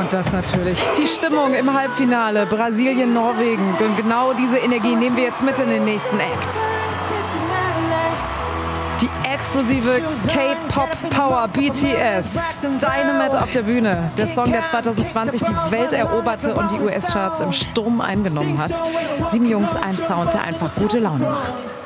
Und das natürlich. Die Stimmung im Halbfinale Brasilien, Norwegen. Und genau diese Energie nehmen wir jetzt mit in den nächsten Act. Die explosive K-Pop-Power BTS. Dynamite auf der Bühne. Der Song, der 2020 die Welt eroberte und die US-Charts im Sturm eingenommen hat. 7 Jungs, ein Sound, der einfach gute Laune macht.